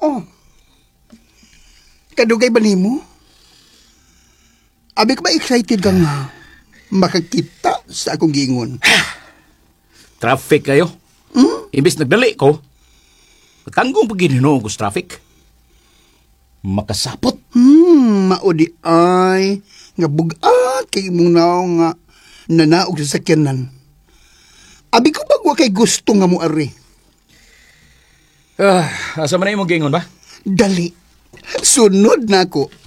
Oh, kadugay ba nimo? Abi ka ba excited ka nga makakita sa akong gingon? Traffic kayo. Imbis nagdali ko, tanggong pagginino ko sa traffic. Makasapot. Maudi ay nga bugat kay imong naong nga nanaog sa sakyanan. Abi ko bagwa kay gusto nga mo ari. Asa man na yung gingon ba? Dali. Sunod na ako.